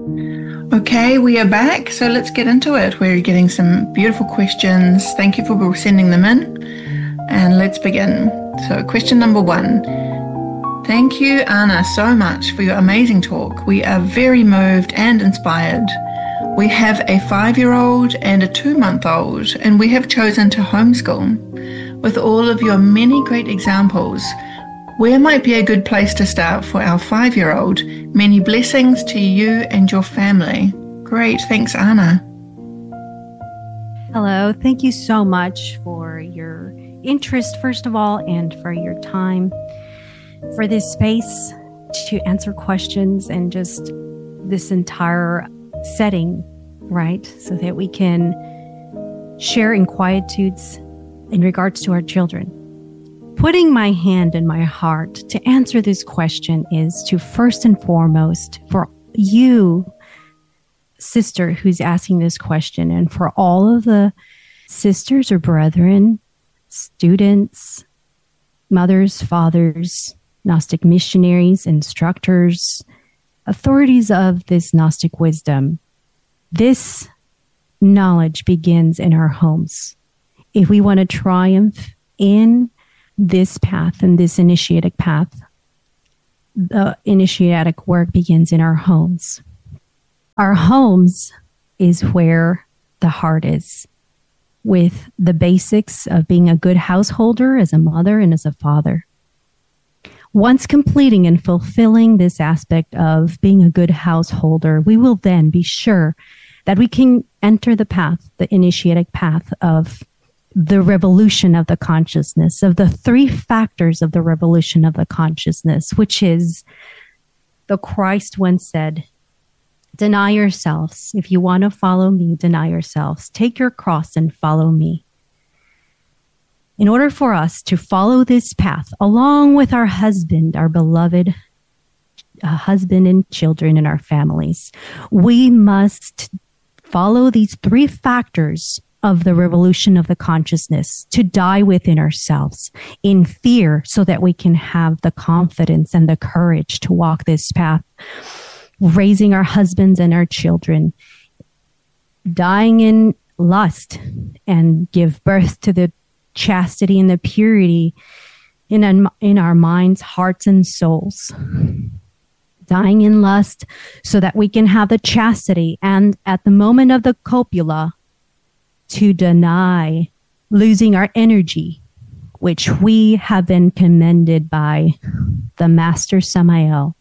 Okay, we are back, so let's get into it. We're getting some beautiful questions. Thank you for sending them in, and let's begin. So, question number 1. Thank you, Anna, so much for your amazing talk. We are very moved and inspired. We have a 5-year-old and a 2-month-old, and we have chosen to homeschool. With all of your many great examples, where might be a good place to start for our 5-year-old? Many blessings to you and your family. Great. Thanks, Anna. Hello. Thank you so much for your interest, first of all, and for your time, for this space to answer questions and just this entire setting, right? So that we can share inquietudes in regards to our children. Putting my hand in my heart to answer this question is to first and foremost for you, sister, who's asking this question, and for all of the sisters or brethren, students, mothers, fathers, Gnostic missionaries, instructors, authorities of this Gnostic wisdom. This knowledge begins in our homes. If we want to triumph in this path and this initiatic path, the initiatic work begins in our homes. Our homes is where the heart is, with the basics of being a good householder as a mother and as a father. Once completing and fulfilling this aspect of being a good householder, we will then be sure that we can enter the path, the initiatic path of the revolution of the consciousness, of the 3 factors of the revolution of the consciousness, which is the Christ once said, deny yourselves. If you want to follow me, deny yourselves. Take your cross and follow me. In order for us to follow this path, along with our husband, our beloved husband and children and our families, we must follow these 3 factors of the revolution of the consciousness, to die within ourselves in fear so that we can have the confidence and the courage to walk this path, raising our husbands and our children, dying in lust and give birth to the chastity and the purity in our minds, hearts, and souls. Dying in lust so that we can have the chastity, and at the moment of the copula, to deny losing our energy, which we have been commended by the Master Samael,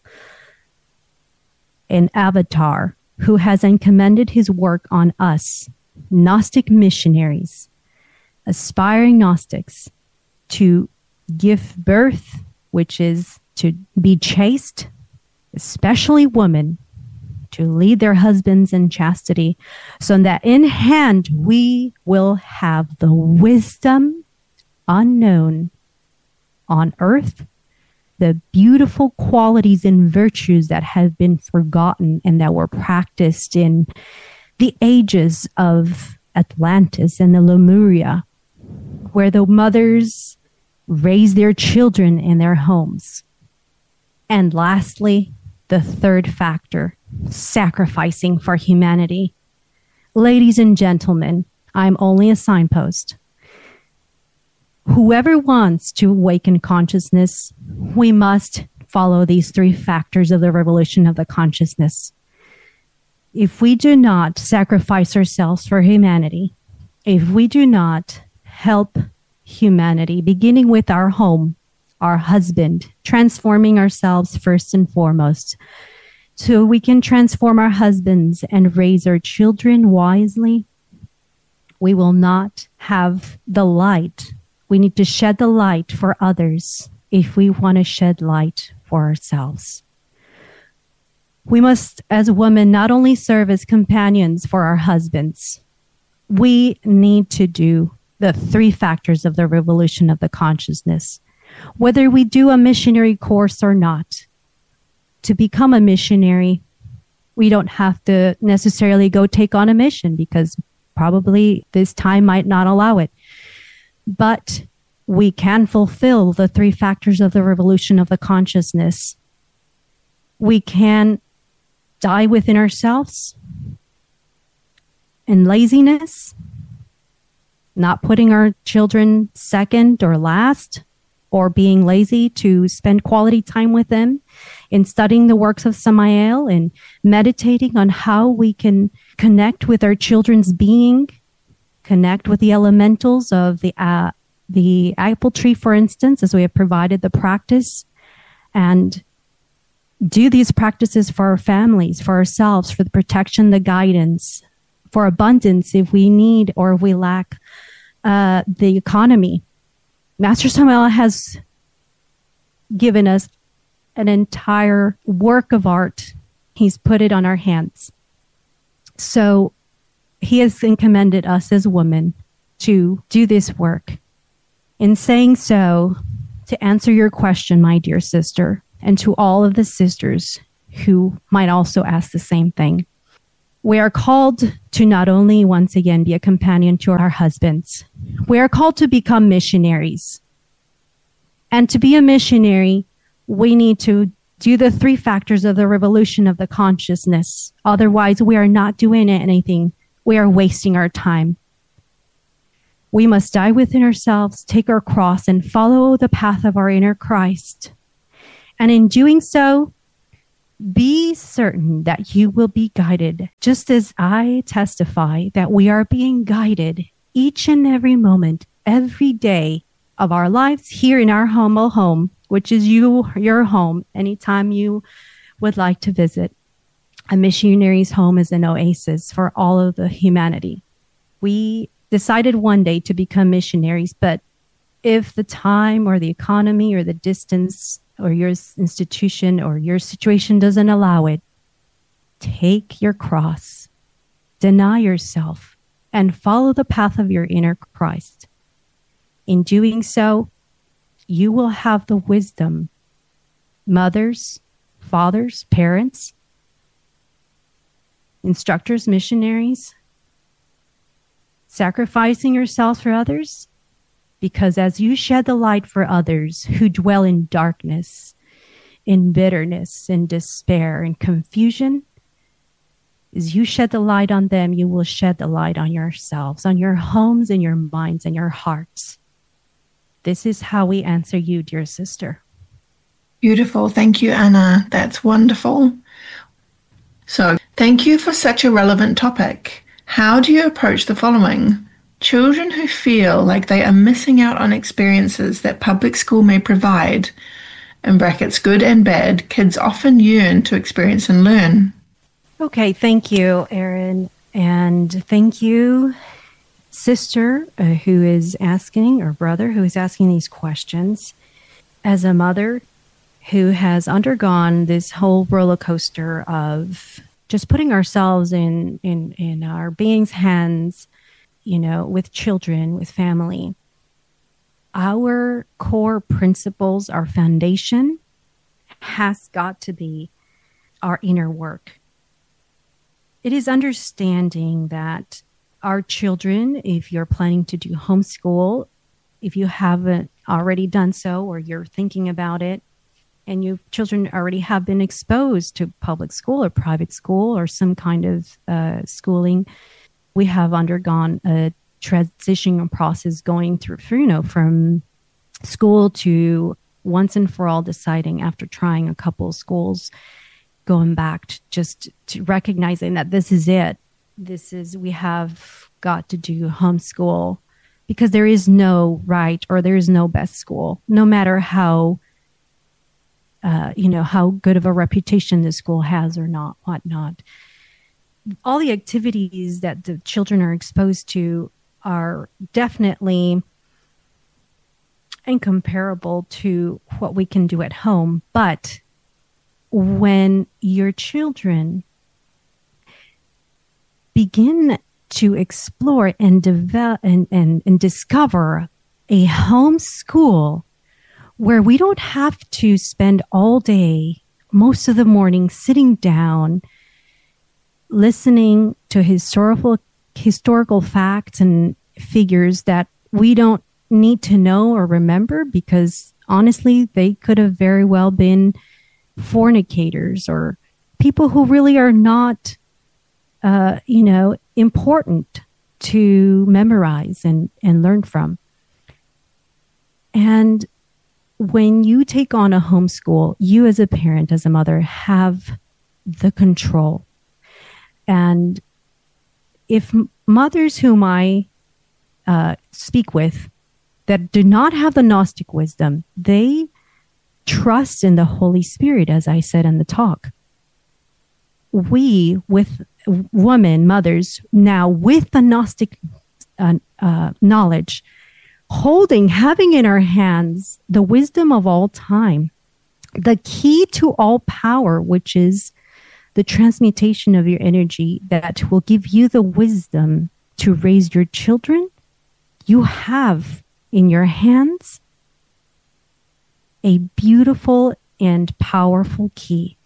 an avatar who has commended his work on us, Gnostic missionaries, aspiring Gnostics, to give birth, which is to be chaste, especially women, to lead their husbands in chastity, so that in hand we will have the wisdom unknown on earth, the beautiful qualities and virtues that have been forgotten and that were practiced in the ages of Atlantis and the Lemuria, where the mothers raised their children in their homes. And lastly, the 3rd factor, sacrificing for humanity. Ladies and gentlemen, I'm only a signpost. Whoever wants to awaken consciousness, we must follow these 3 factors of the revolution of the consciousness. If we do not sacrifice ourselves for humanity, if we do not help humanity, beginning with our home, our husband, transforming ourselves first and foremost, so we can transform our husbands and raise our children wisely, we will not have the light. We need to shed the light for others if we want to shed light for ourselves. We must, as women, not only serve as companions for our husbands, we need to do the 3 factors of the revolution of the consciousness. Whether we do a missionary course or not, to become a missionary, we don't have to necessarily go take on a mission because probably this time might not allow it. But we can fulfill the 3 factors of the revolution of the consciousness. We can die within ourselves in laziness, not putting our children second or last, or being lazy to spend quality time with them, in studying the works of Samael and meditating on how we can connect with our children's being, connect with the elementals of the apple tree, for instance, as we have provided the practice, and do these practices for our families, for ourselves, for the protection, the guidance, for abundance if we need or if we lack the economy. Master Samael has given us an entire work of art. He's put it on our hands. So he has commended us as women to do this work. In saying so, to answer your question, my dear sister, and to all of the sisters who might also ask the same thing, we are called to not only once again be a companion to our husbands, we are called to become missionaries. And to be a missionary, we need to do the 3 factors of the revolution of the consciousness. Otherwise, we are not doing anything. We are wasting our time. We must die within ourselves, take our cross, and follow the path of our inner Christ. And in doing so, be certain that you will be guided, just as I testify that we are being guided each and every moment, every day of our lives here in our humble home, which is your home, anytime you would like to visit. A missionary's home is an oasis for all of the humanity. We decided one day to become missionaries, but if the time or the economy or the distance or your institution or your situation doesn't allow it, take your cross, deny yourself, and follow the path of your inner Christ. In doing so, you will have the wisdom. Mothers, fathers, parents, instructors, missionaries, sacrificing yourself for others, because as you shed the light for others who dwell in darkness, in bitterness, in despair, in confusion, as you shed the light on them, you will shed the light on yourselves, on your homes and your minds and your hearts. This is how we answer you, dear sister. Beautiful. Thank you, Anna. That's wonderful. So, thank you for such a relevant topic. How do you approach the following? Children who feel like they are missing out on experiences that public school may provide, in brackets good and bad, kids often yearn to experience and learn. Okay, thank you, Erin. And thank you, sister who is asking, or brother who is asking these questions. As a mother who has undergone this whole roller coaster of just putting ourselves in our being's hands, with children, with family, our core principles, our foundation has got to be our inner work. It is understanding that our children, if you're planning to do homeschool, if you haven't already done so or you're thinking about it, and your children already have been exposed to public school or private school or some kind of schooling, we have undergone a transition process going through, from school to once and for all deciding after trying a couple of schools, going back to recognizing that this is it. We have got to do homeschool because there is no right or there is no best school, no matter how good of a reputation the school has or not, whatnot. All the activities that the children are exposed to are definitely incomparable to what we can do at home. But when your children begin to explore and develop and discover a home school where we don't have to spend all day, most of the morning, sitting down, listening to historical facts and figures that we don't need to know or remember, because honestly, they could have very well been fornicators or people who really are not, important to memorize and learn from. And when you take on a homeschool, you as a parent, as a mother, have the control. And if mothers whom I speak with that do not have the Gnostic wisdom, they trust in the Holy Spirit, as I said in the talk. We, with women, mothers, now with the Gnostic knowledge, having in our hands the wisdom of all time, the key to all power, which is the transmutation of your energy that will give you the wisdom to raise your children, you have in your hands a beautiful and powerful key.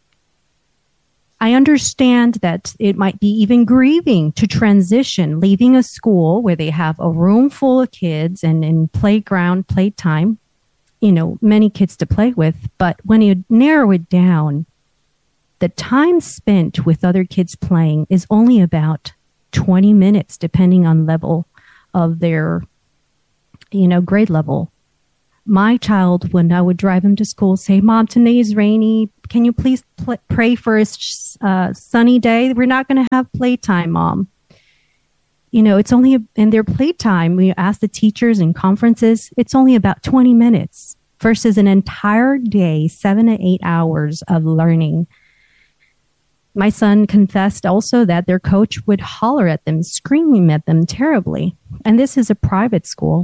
I understand that it might be even grieving to transition, leaving a school where they have a room full of kids and in playtime, many kids to play with. But when you narrow it down, the time spent with other kids playing is only about 20 minutes, depending on level of their, grade level. My child, when I would drive him to school, say, "Mom, today is rainy. Can you please pray for a sunny day? We're not going to have playtime, Mom." It's only in their playtime. We ask the teachers in conferences, it's only about 20 minutes versus an entire day, 7 to 8 hours of learning. My son confessed also that their coach would holler at them, screaming at them terribly. And this is a private school.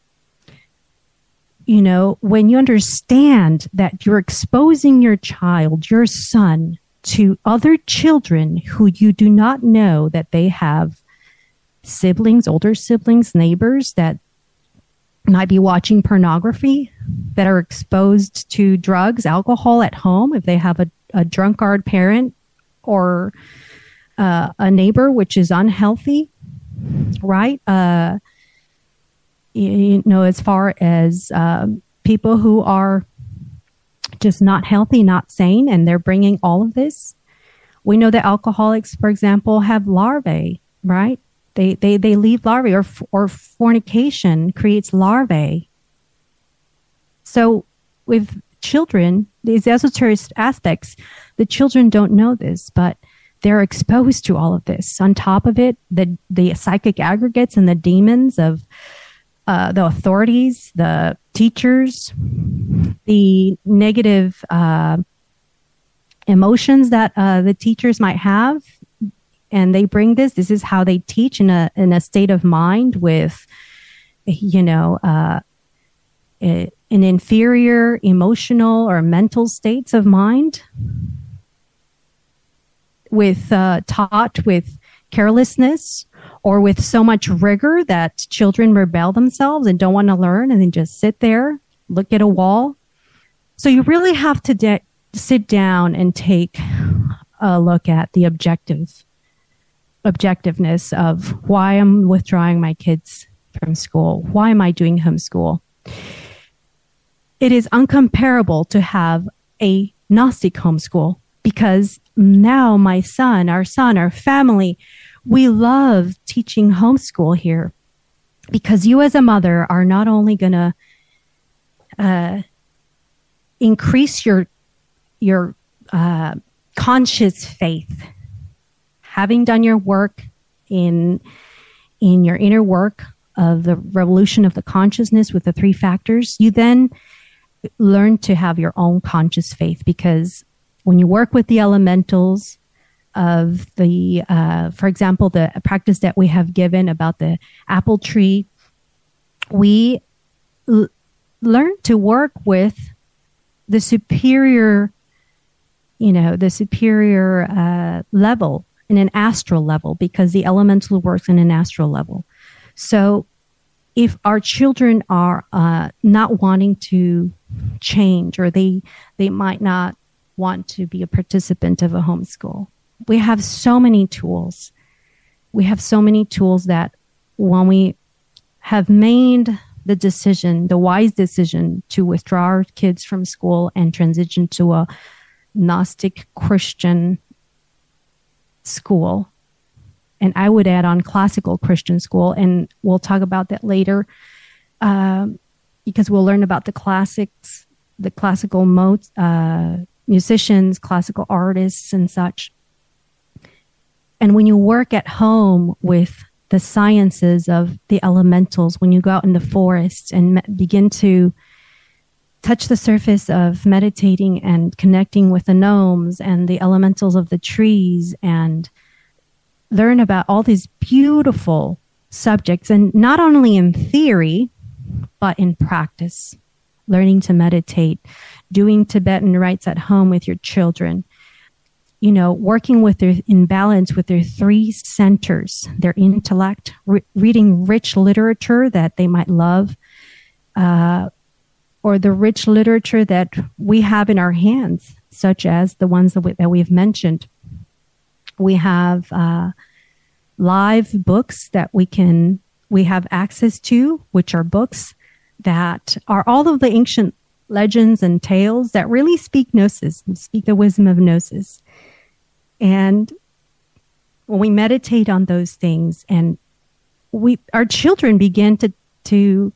When you understand that you're exposing your child, your son, to other children who you do not know that they have siblings, older siblings, neighbors that might be watching pornography, that are exposed to drugs, alcohol at home, if they have a drunkard parent or a neighbor which is unhealthy, right? As far as people who are just not healthy, not sane, and they're bringing all of this. We know that alcoholics, for example, have larvae, right? They leave larvae, or fornication creates larvae. So with children, these esoteric aspects, the children don't know this, but they're exposed to all of this. On top of it, the psychic aggregates and the demons of the authorities, the teachers, the negative emotions that the teachers might have, and they bring this. This is how they teach in a state of mind with, an inferior emotional or mental states of mind, with taught with carelessness, or with so much rigor that children rebel themselves and don't want to learn and then just sit there, look at a wall. So you really have to sit down and take a look at the objectiveness of why I'm withdrawing my kids from school. Why am I doing homeschool? It is uncomparable to have a Gnostic homeschool, because now our family, we love teaching homeschool here, because you as a mother are not only going to increase your conscious faith, having done your work in your inner work of the revolution of the consciousness with the 3 factors, you then learn to have your own conscious faith, because when you work with the elementals of the, for example, the practice that we have given about the apple tree, we learn to work with the superior, level, in an astral level, because the elemental works in an astral level. So if our children are not wanting to change, or they might not want to be a participant of a homeschool, we have so many tools. We have so many tools that when we have made the decision, the wise decision to withdraw our kids from school and transition to a Gnostic Christian school. And I would add on classical Christian school, and we'll talk about that later, because we'll learn about the classics, the classical musicians, classical artists, and such. And when you work at home with the sciences of the elementals, when you go out in the forest and begin to touch the surface of meditating and connecting with the gnomes and the elementals of the trees, and learn about all these beautiful subjects, and not only in theory, but in practice, learning to meditate, doing Tibetan rites at home with your children, working with in balance with their three centers, their intellect, reading rich literature that they might love, or the rich literature that we have in our hands, such as the ones that we've mentioned. We have live books that we have access to, which are books that are all of the ancient legends and tales that really speak Gnosis, speak the wisdom of Gnosis. And when we meditate on those things, and our children begin to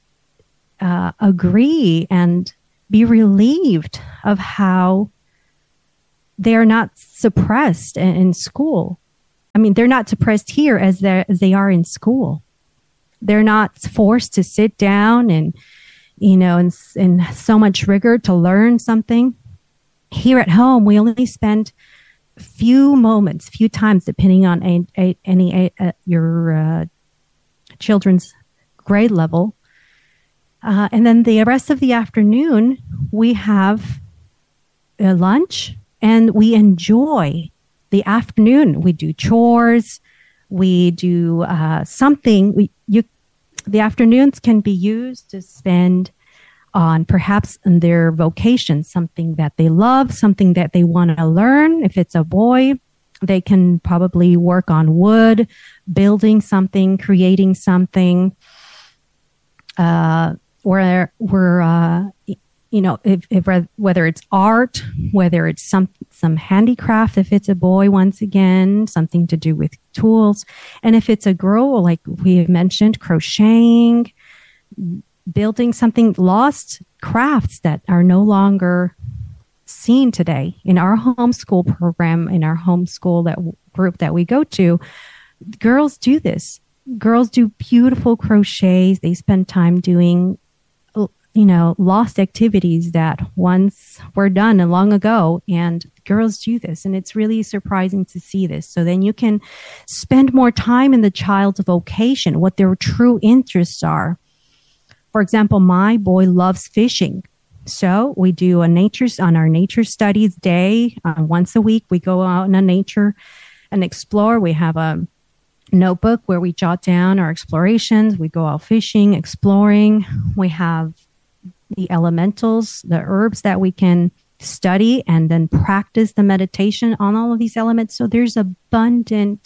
agree and be relieved of how they are not suppressed in school. I mean, they're not suppressed here as they are in school. They're not forced to sit down and, in so much rigor to learn something. Here at home, we only spend few times, depending on your children's grade level. And then the rest of the afternoon, we have lunch, and we enjoy the afternoon. We do chores. We do something. The afternoons can be used to spend on perhaps in their vocation, something that they love, something that they want to learn. If it's a boy, they can probably work on wood, building something, creating something. Whether it's art, whether it's some handicraft, if it's a boy, once again, something to do with tools. And if it's a girl, like we have mentioned, crocheting, building something, lost crafts that are no longer seen today. In our homeschool program, in our homeschool group that we go to, girls do this. Girls do beautiful crochets. They spend time doing lost activities that once were done long ago, and girls do this, and it's really surprising to see this. So then you can spend more time in the child's vocation, what their true interests are. For example, my boy loves fishing. So we do on our nature studies day, once a week, we go out in nature and explore. We have a notebook where we jot down our explorations. We go out fishing, exploring. We have the elementals, the herbs that we can study and then practice the meditation on all of these elements. So there's abundant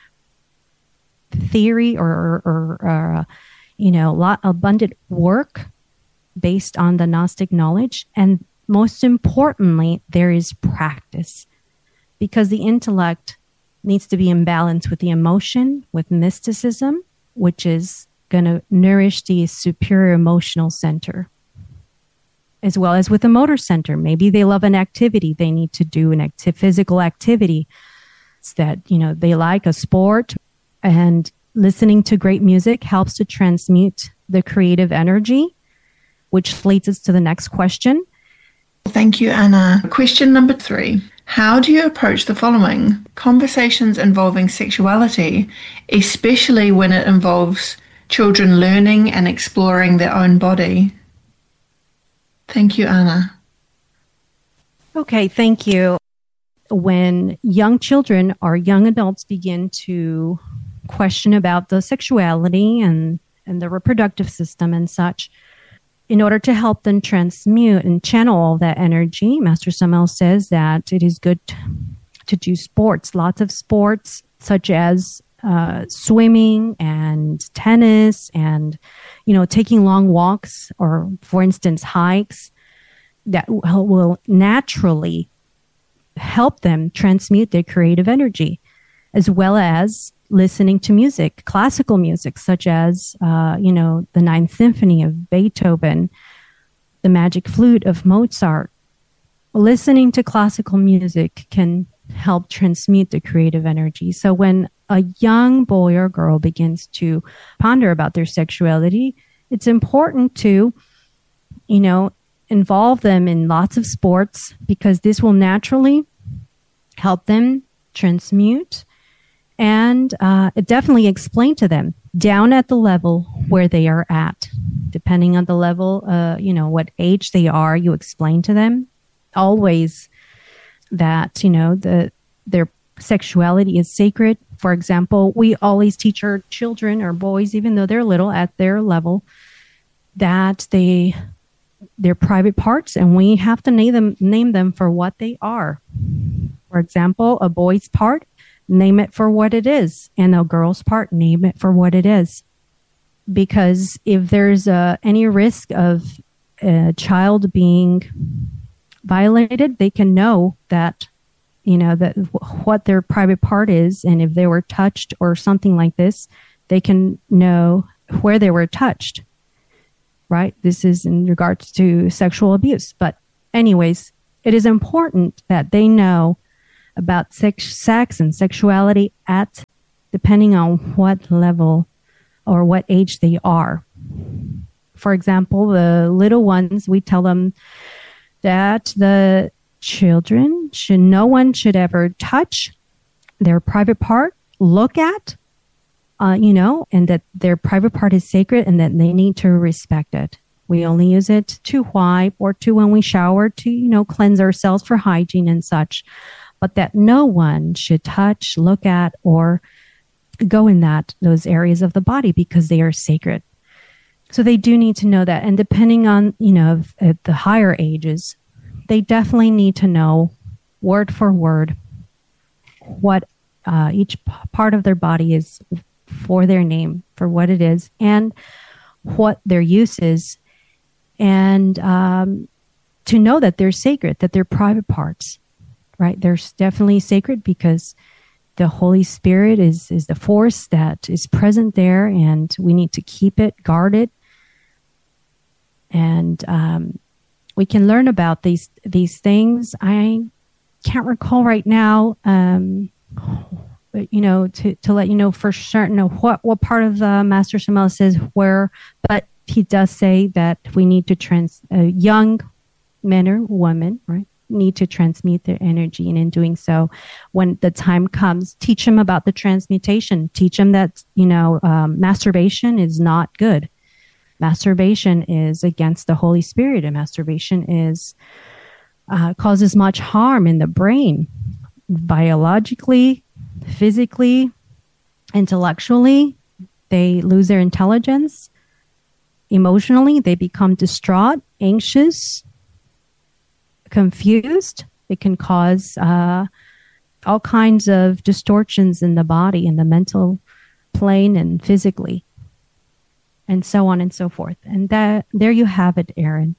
theory or abundant work based on the Gnostic knowledge. And most importantly, there is practice, because the intellect needs to be in balance with the emotion, with mysticism, which is going to nourish the superior emotional center, as well as with the motor center. Maybe they love an activity. They need to do an physical activity that, they like, a sport, and listening to great music helps to transmute the creative energy, which leads us to the next question. Thank you, Anna. Question number 3. How do you approach the following? Conversations involving sexuality, especially when it involves children learning and exploring their own body. Thank you, Anna. Okay, thank you. When young children or young adults begin to question about the sexuality and the reproductive system and such, in order to help them transmute and channel all that energy, Master Samael says that it is good to do sports, lots of sports, such as swimming and tennis and, taking long walks, or, for instance, hikes that will naturally help them transmute their creative energy, as well as listening to music, classical music, such as, the Ninth Symphony of Beethoven, the Magic Flute of Mozart. Listening to classical music can help transmute the creative energy. So when a young boy or girl begins to ponder about their sexuality, it's important to, involve them in lots of sports, because this will naturally help them transmute and definitely explain to them down at the level where they are at. Depending on the level, what age they are, you explain to them always that, their sexuality is sacred. For example, we always teach our children or boys, even though they're little, at their level, that they're private parts, and we have to name them for what they are. For example, a boy's part, name it for what it is, and a girl's part, name it for what it is. Because if there's any risk of a child being violated, they can know that, that what their private part is, and if they were touched or something like this, they can know where they were touched. Right? This is in regards to sexual abuse. But anyways, it is important that they know about sex and sexuality depending on what level or what age they are. For example, the little ones, we tell them that the children no one should ever touch their private part, look at, and that their private part is sacred and that they need to respect it. We only use it to wipe or to when we shower to, cleanse ourselves for hygiene and such. But that no one should touch, look at, or go in those areas of the body because they are sacred. So they do need to know that. And depending on, at the higher ages, they definitely need to know word for word what each part of their body is for their name, for what it is, and what their use is, and to know that they're sacred, that they're private parts, right? They're definitely sacred because the Holy Spirit is the force that is present there, and we need to keep it, guard it, and we can learn about these things. I can't recall right now. To let you know for certain what part of the Master Shamela says where, but he does say that we need to young men or women, right, need to transmute their energy, and in doing so, when the time comes, teach them about the transmutation. Teach them that masturbation is not good. Masturbation is against the Holy Spirit, and masturbation causes much harm in the brain, biologically, physically, intellectually. They lose their intelligence. Emotionally, they become distraught, anxious, confused. It can cause all kinds of distortions in the body, in the mental plane, and physically, and so on and so forth. And there you have it, Erin.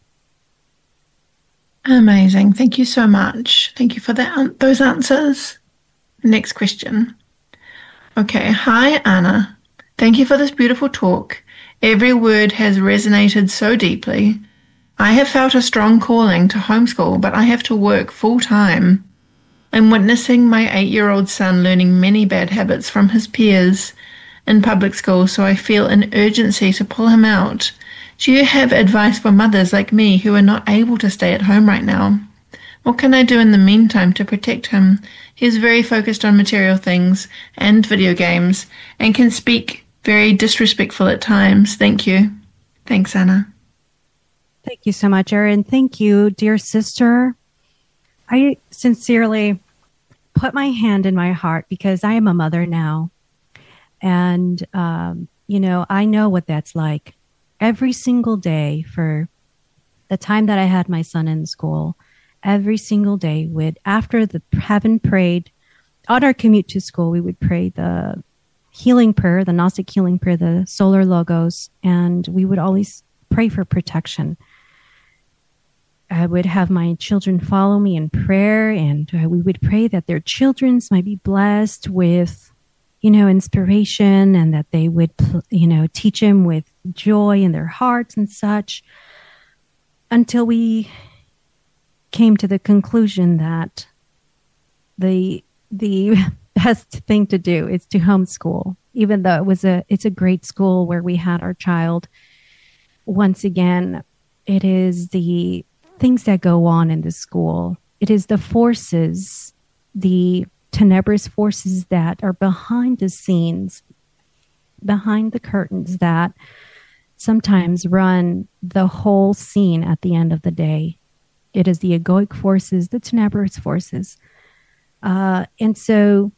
Amazing. Thank you so much. Thank you for those answers. Next question. Okay. Hi, Anna. Thank you for this beautiful talk. Every word has resonated so deeply. I have felt a strong calling to homeschool, but I have to work full time. I'm witnessing my 8-year-old son learning many bad habits from his peers in public school, so I feel an urgency to pull him out. Do you have advice for mothers like me who are not able to stay at home right now? What can I do in the meantime to protect him? He is very focused on material things and video games and can speak very disrespectful at times. Thank you. Thanks, Anna. Thank you so much, Erin. Thank you, dear sister. I sincerely put my hand in my heart because I am a mother now. And, I know what that's like. Every single day for the time that I had my son in school, every single day after having prayed on our commute to school, we would pray the healing prayer, the Gnostic healing prayer, the Solar Logos, and we would always pray for protection. I would have my children follow me in prayer, and we would pray that their children might be blessed with, inspiration, and that they would, teach them with joy in their hearts and such, until we came to the conclusion that the best thing to do is to homeschool, even though it's a great school where we had our child. Once again, it is the things that go on in the school. It is the forces, the tenebrous forces that are behind the scenes, behind the curtains, that sometimes run the whole scene at the end of the day. It is the egoic forces, the tenebrous forces. And so,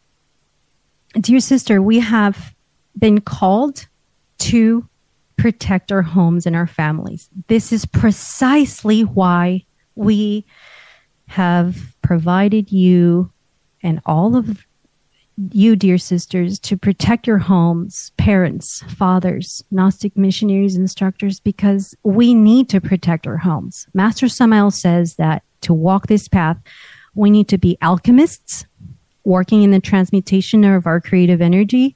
dear sister, we have been called to protect our homes and our families. This is precisely why we have provided you and all of you, dear sisters, to protect your homes, parents, fathers, Gnostic missionaries, instructors, because we need to protect our homes. Master Samael says that to walk this path, we need to be alchemists, working in the transmutation of our creative energy.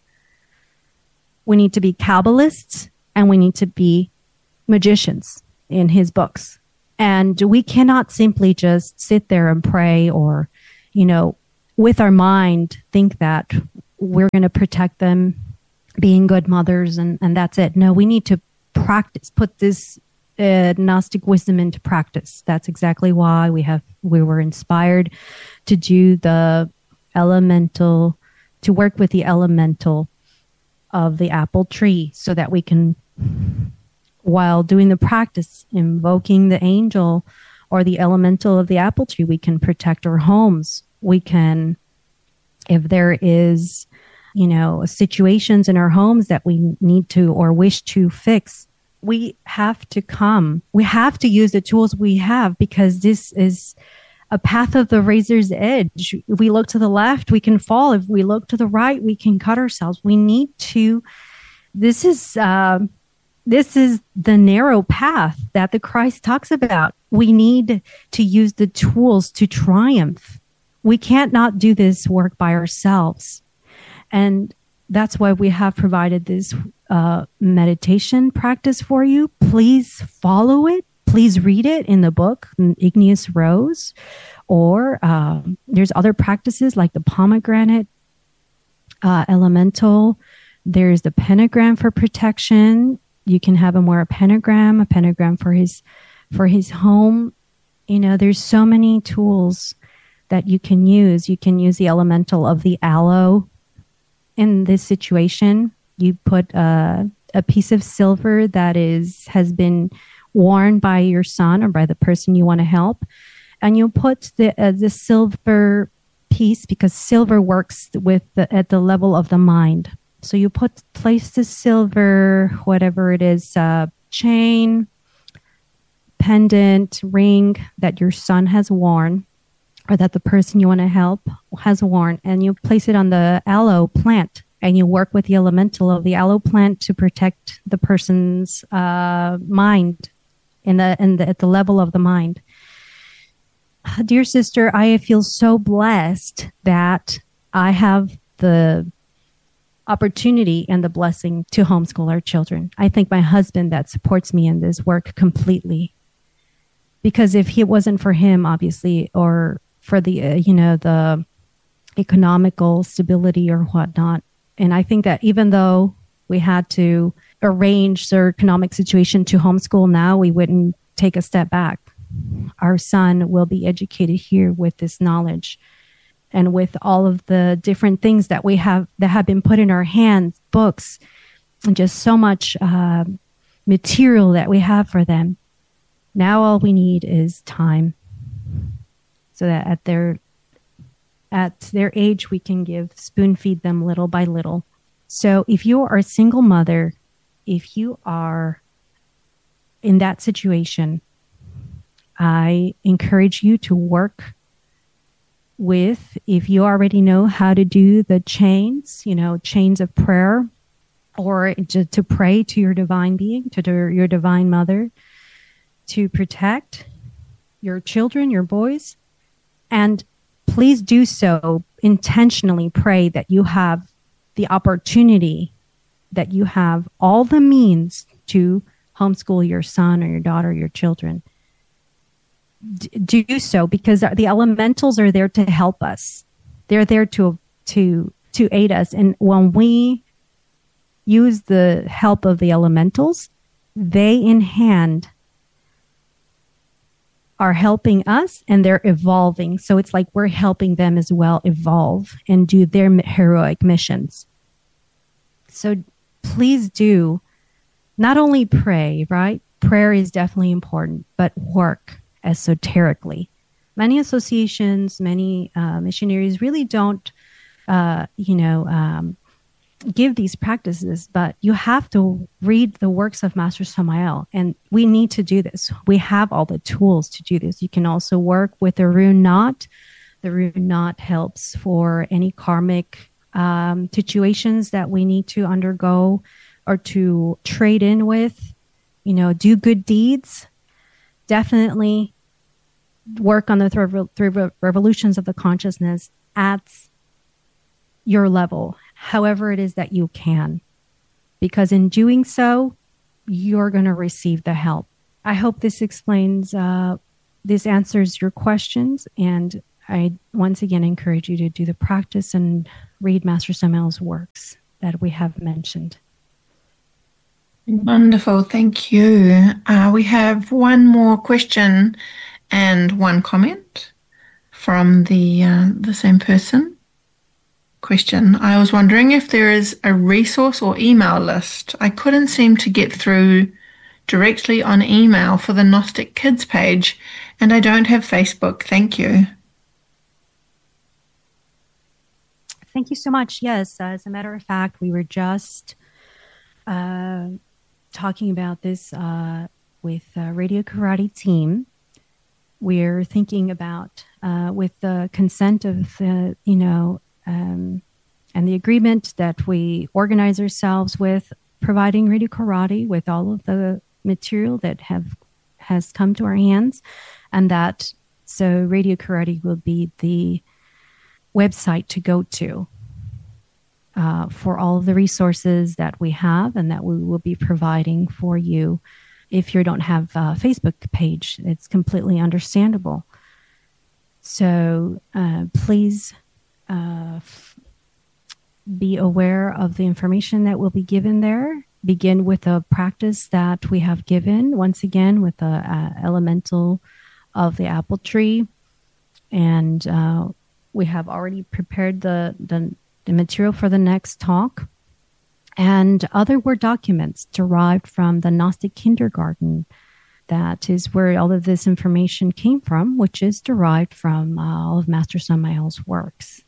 We need to be Kabbalists, and we need to be magicians in his books. And we cannot simply just sit there and pray or, with our mind, think that we're going to protect them, being good mothers, and that's it. No, we need to practice, put this Gnostic wisdom into practice. That's exactly why we were inspired to do the elemental, to work with the elemental of the apple tree, so that we can, while doing the practice, invoking the angel or the elemental of the apple tree, we can protect our homes. We can, if there is, situations in our homes that we need to or wish to fix, we have to use the tools we have, because this is a path of the razor's edge. If we look to the left, we can fall. If we look to the right, we can cut ourselves. We need to, this is the narrow path that the Christ talks about. We need to use the tools to triumph. We can't not do this work by ourselves. And that's why we have provided this meditation practice for you. Please follow it. Please read it in the book, Igneous Rose, or there's other practices like the pomegranate elemental. There's the pentagram for protection. You can have him wear a pentagram for his home. There's so many tools that you can use. You can use the elemental of the aloe. In this situation, you put a piece of silver that has been worn by your son or by the person you want to help, and you put the silver piece, because silver works at the level of the mind. So you place the silver, whatever it is, chain, pendant, ring that your son has worn, or that the person you want to help has worn, and you place it on the aloe plant, and you work with the elemental of the aloe plant to protect the person's mind at the level of the mind. Dear sister, I feel so blessed that I have the opportunity and the blessing to homeschool our children. I thank my husband that supports me in this work completely, because if it wasn't for him, obviously, or for the the economical stability or whatnot, and I think that even though we had to arrange their economic situation to homeschool now, we wouldn't take a step back. Our son will be educated here with this knowledge, and with all of the different things that have been put in our hands, books, and just so much material that we have for them. Now all we need is time, so that at their age we can spoon feed them little by little. So if you are a single mother, if you are in that situation, I encourage you to work with, if you already know how to do the chains, chains of prayer, or to pray to your divine being, to your divine mother, to protect. your children, your boys. And please do so intentionally. Pray that you have the opportunity, that you have all the means to homeschool your son or your daughter, your children. Do so, because the elementals are there to help us. They're there to aid us. And when we use the help of the elementals, they in hand are helping us, and they're evolving. So it's like we're helping them as well evolve and do their heroic missions. So please do not only pray, right? Prayer is definitely important, but work esoterically. Many associations, many missionaries really don't, give these practices, but you have to read the works of Master Samael, and we need to do this. We have all the tools to do this. You can also work with the rune knot. The rune knot helps for any karmic situations that we need to undergo or to trade in with, do good deeds. Definitely work on the three revolutions of the consciousness at your level, however it is that you can, because in doing so, you're going to receive the help. I hope this explains, this answers your questions, and I once again encourage you to do the practice and read Master Samael's works that we have mentioned. Wonderful, thank you. We have one more question and one comment from the same person. Question: I was wondering if there is a resource or email list. I couldn't seem to get through directly on email for the Gnostic Kids page, and I don't have Facebook. Thank you. Thank you so much. Yes, as a matter of fact, we were just talking about this with Radio Karate team. We're thinking about, with the consent of and the agreement that we organize ourselves with, providing Radio Karate with all of the material that has come to our hands, and that so Radio Karate will be the website to go to for all of the resources that we have and that we will be providing for you. If you don't have a Facebook page, it's completely understandable. So please be aware of the information that will be given there. Begin with a practice that we have given, once again, with the elemental of the apple tree. And we have already prepared the material for the next talk. And other Word documents derived from the Gnostic Kindergarten. That is where all of this information came from, which is derived from all of Master Samael's works.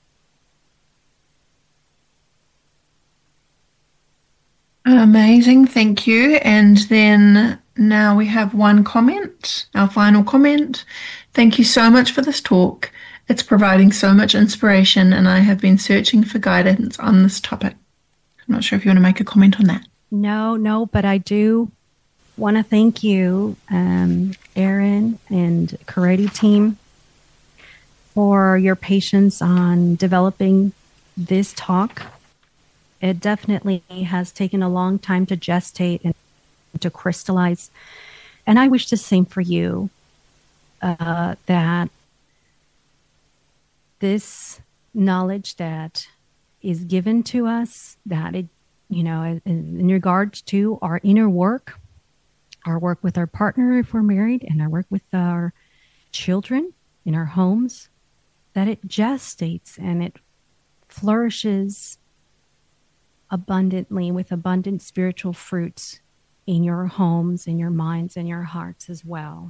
Amazing, thank you. And then now we have one comment, our final comment. Thank you so much for this talk. It's providing so much inspiration, and I have been searching for guidance on this topic. I'm not sure if you want to make a comment on that. No, but I do want to thank you, Aaron and Karate team, for your patience on developing this talk. It definitely has taken a long time to gestate and to crystallize. And I wish the same for you, that this knowledge that is given to us, that it, in regards to our inner work, our work with our partner if we're married, and our work with our children in our homes, that it gestates and it flourishes abundantly with abundant spiritual fruits in your homes, in your minds, and your hearts as well.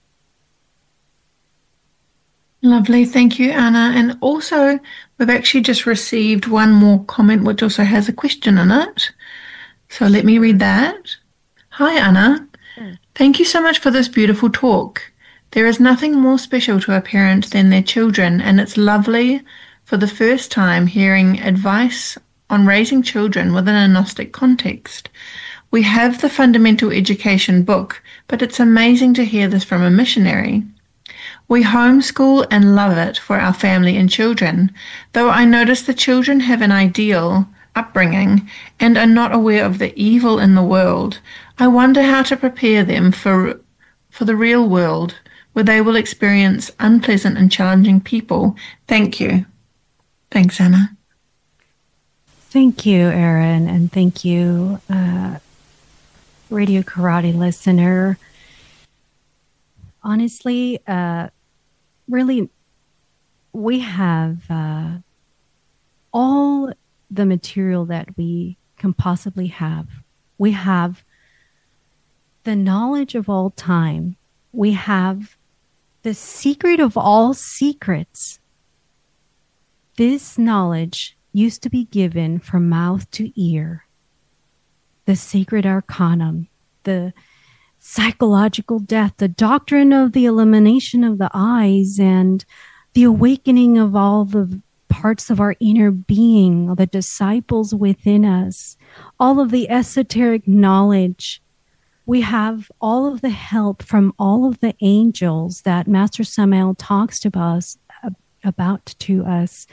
Lovely. Thank you, Anna. And also, we've actually just received one more comment, which also has a question in it. So let me read that. Hi, Anna. Sure. Thank you so much for this beautiful talk. There is nothing more special to a parent than their children, and it's lovely for the first time hearing advice on raising children within a Gnostic context. We have the Fundamental Education book, but it's amazing to hear this from a missionary. We homeschool and love it for our family and children, though I notice the children have an ideal upbringing and are not aware of the evil in the world. I wonder how to prepare them for the real world, where they will experience unpleasant and challenging people. Thank you. Thanks, Anna. Thank you, Erin, and thank you, Radio Karate listener. Honestly, really, we have all the material that we can possibly have. We have the knowledge of all time. We have the secret of all secrets. This knowledge used to be given from mouth to ear. The sacred arcanum, the psychological death, the doctrine of the elimination of the eyes, and the awakening of all the parts of our inner being, the disciples within us, all of the esoteric knowledge. We have all of the help from all of the angels that Master Samael talks to us about to us.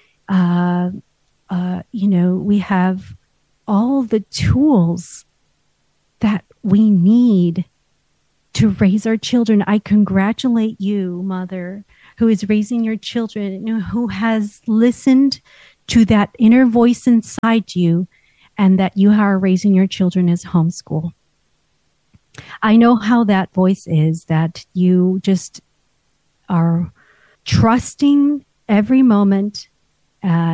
We have all the tools that we need to raise our children. I congratulate you, mother, who is raising your children, who has listened to that inner voice inside you, and that you are raising your children as homeschool. I know how that voice is, that you just are trusting every moment